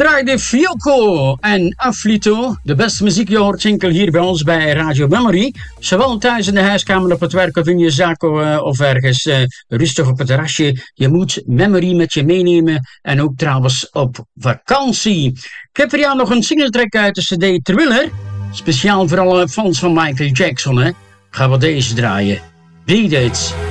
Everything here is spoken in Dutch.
draaide Fiocco en Afflito, de beste muziek je hoort enkel hier bij ons bij Radio Memory. Zowel thuis in de huiskamer, op het werk of in je zaak of ergens rustig op het terrasje. Je moet Memory met je meenemen en ook trouwens op vakantie. Ik heb voor jou nog een singletrack uit de CD Thriller. Speciaal voor alle fans van Michael Jackson, hè. Gaan we deze draaien. Beat It.